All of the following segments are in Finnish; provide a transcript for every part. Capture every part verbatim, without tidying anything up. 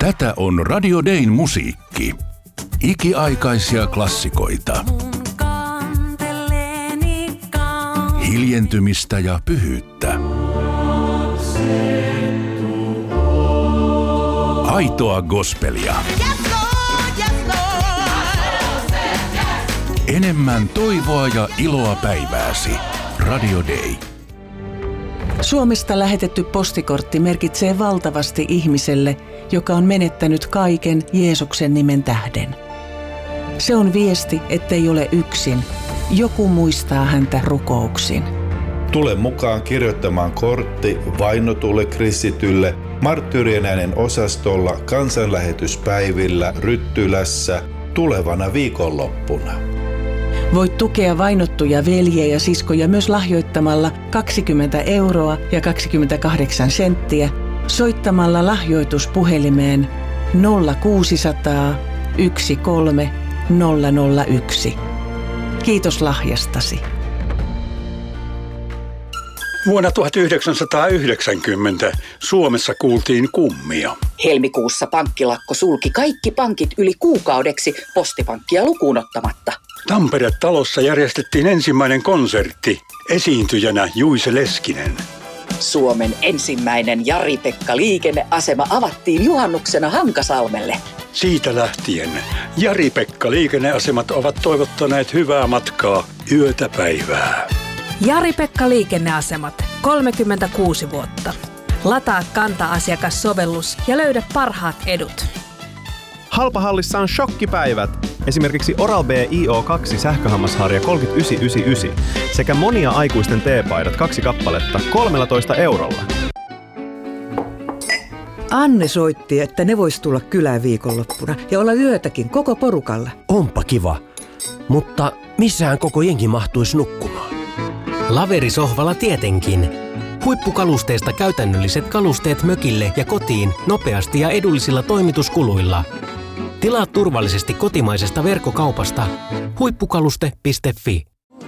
Tätä on Radio Dayn musiikki. Ikiaikaisia klassikoita. Hiljentymistä ja pyhyyttä. Aitoa gospelia. Enemmän toivoa ja iloa päivääsi. Radio Day. Suomesta lähetetty postikortti merkitsee valtavasti ihmiselle, joka on menettänyt kaiken Jeesuksen nimen tähden. Se on viesti, ettei ole yksin. Joku muistaa häntä rukouksin. Tule mukaan kirjoittamaan kortti vainotulle kristitylle marttyyrien äänen osastolla kansanlähetyspäivillä Ryttylässä tulevana viikonloppuna. Voit tukea vainottuja veljiä ja siskoja myös lahjoittamalla kaksikymmentä euroa ja kaksikymmentäkahdeksan senttiä soittamalla lahjoituspuhelimeen nolla kuusisataa yksi kolme nolla nolla yksi. Kiitos lahjastasi. Vuonna tuhatyhdeksänsataayhdeksänkymmentä Suomessa kuultiin kummia. Helmikuussa pankkilakko sulki kaikki pankit yli kuukaudeksi postipankkia lukuun ottamatta. Tampere-talossa järjestettiin ensimmäinen konsertti. Esiintyjänä Juise Leskinen. Suomen ensimmäinen Jari-Pekka liikenneasema avattiin juhannuksena Hankasalmelle. Siitä lähtien Jari-Pekka liikenneasemat ovat toivottaneet hyvää matkaa yötä päivää. Jari-Pekka liikenneasemat, kolmekymmentäkuusi vuotta. Lataa Kanta-asiakassovellus ja löydä parhaat edut. Halpahallissa on shokkipäivät. Esimerkiksi Oral-B I O kaksi sähköhammasharja kolmekymmentäyhdeksän yhdeksänkymmentäyhdeksän sekä monia aikuisten teepaidat kaksi kappaletta kolmetoista eurolla. Anne soitti, että ne vois tulla kylään viikonloppuna ja olla yötäkin koko porukalla. Onpa kiva, mutta missähän koko jengi mahtuisi nukkumaan? Laverisohvalla tietenkin. Huippukalusteista käytännölliset kalusteet mökille ja kotiin nopeasti ja edullisilla toimituskuluilla. Tilaa turvallisesti kotimaisesta verkkokaupasta huippukaluste piste fi.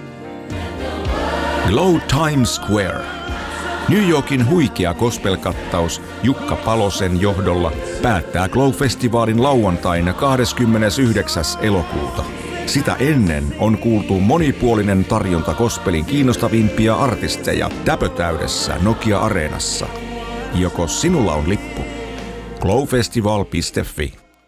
Glow Times Square. New Yorkin huikea gospel-kattaus Jukka Palosen johdolla päättää Glow-festivaalin lauantaina kahdeskymmenesyhdeksäs elokuuta. Sitä ennen on kuultu monipuolinen tarjonta gospelin kiinnostavimpia artisteja täpötäydessä Nokia-areenassa. Joko sinulla on lippu? glowfestival piste fi.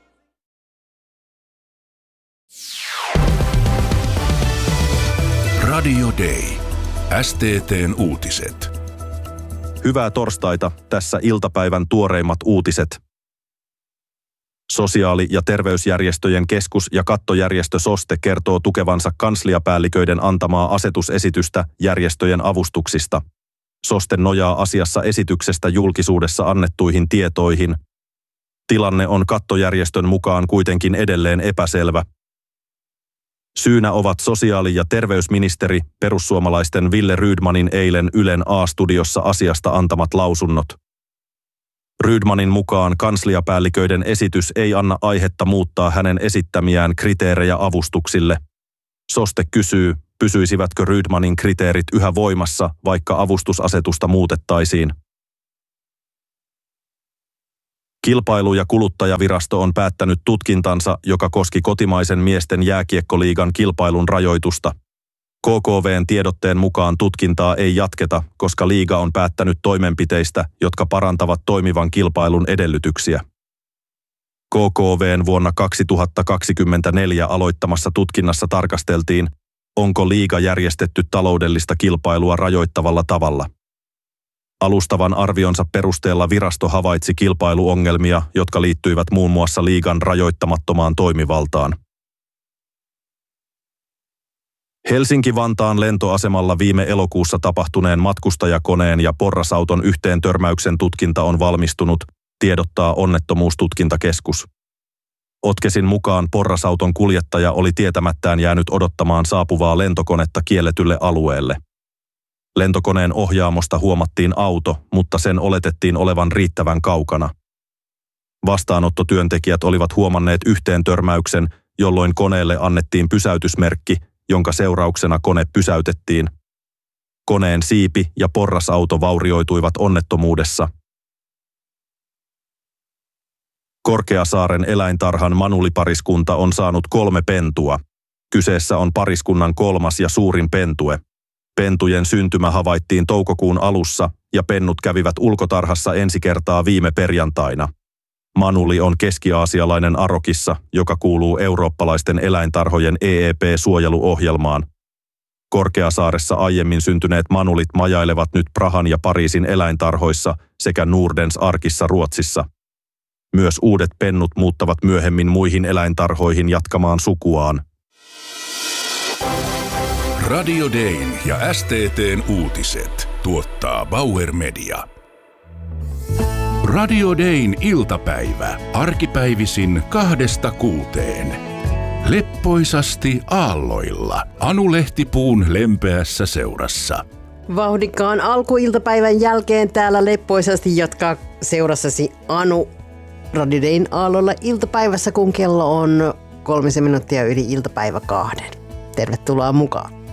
Radio Day. S T T:n uutiset. Hyvää torstaita, tässä iltapäivän tuoreimmat uutiset. Sosiaali- ja terveysjärjestöjen keskus- ja kattojärjestö SOSTE kertoo tukevansa kansliapäälliköiden antamaa asetusesitystä järjestöjen avustuksista. SOSTE nojaa asiassa esityksestä julkisuudessa annettuihin tietoihin. Tilanne on kattojärjestön mukaan kuitenkin edelleen epäselvä. Syynä ovat sosiaali- ja terveysministeri perussuomalaisten Ville Rydmanin eilen Ylen A-studiossa asiasta antamat lausunnot. Rydmanin mukaan kansliapäälliköiden esitys ei anna aihetta muuttaa hänen esittämiään kriteerejä avustuksille. SOSTE kysyy, pysyisivätkö Rydmanin kriteerit yhä voimassa, vaikka avustusasetusta muutettaisiin. Kilpailu- ja kuluttajavirasto on päättänyt tutkintansa, joka koski kotimaisen miesten jääkiekkoliigan kilpailun rajoitusta. K K V:n tiedotteen mukaan tutkintaa ei jatketa, koska liiga on päättänyt toimenpiteistä, jotka parantavat toimivan kilpailun edellytyksiä. K K V:n vuonna kaksituhattakaksikymmentäneljä aloittamassa tutkinnassa tarkasteltiin, onko liiga järjestetty taloudellista kilpailua rajoittavalla tavalla. Alustavan arvionsa perusteella virasto havaitsi kilpailuongelmia, jotka liittyivät muun muassa liigan rajoittamattomaan toimivaltaan. Helsinki-Vantaan lentoasemalla viime elokuussa tapahtuneen matkustajakoneen ja porrasauton yhteentörmäyksen tutkinta on valmistunut, tiedottaa Onnettomuustutkintakeskus. Otkesin mukaan porrasauton kuljettaja oli tietämättään jäänyt odottamaan saapuvaa lentokonetta kielletylle alueelle. Lentokoneen ohjaamosta huomattiin auto, mutta sen oletettiin olevan riittävän kaukana. Vastaanottotyöntekijät olivat huomanneet yhteentörmäyksen, jolloin koneelle annettiin pysäytysmerkki, jonka seurauksena kone pysäytettiin. Koneen siipi ja porrasauto vaurioituivat onnettomuudessa. Korkeasaaren eläintarhan manulipariskunta on saanut kolme pentua. Kyseessä on pariskunnan kolmas ja suurin pentue. Pentujen syntymä havaittiin toukokuun alussa ja pennut kävivät ulkotarhassa ensi kertaa viime perjantaina. Manuli on keski-aasialainen arokissa, joka kuuluu eurooppalaisten eläintarhojen E E P-suojeluohjelmaan. Korkeasaaressa aiemmin syntyneet manulit majailevat nyt Prahan ja Pariisin eläintarhoissa sekä Nordens Arkissa Ruotsissa. Myös uudet pennut muuttavat myöhemmin muihin eläintarhoihin jatkamaan sukuaan. Radio Dayn ja S T T:n uutiset tuottaa Bauer Media. Radio Dayn iltapäivä arkipäivisin kahdesta kuuteen. Leppoisasti aalloilla Anu Lehtipuun lempeässä seurassa. Vauhdikkaan alkuiltapäivän jälkeen täällä leppoisasti jatkaa seurassasi Anu Radio Dayn aalloilla iltapäivässä, kun kello on kolmisen minuuttia yli iltapäivä kahden. Tervetuloa mukaan.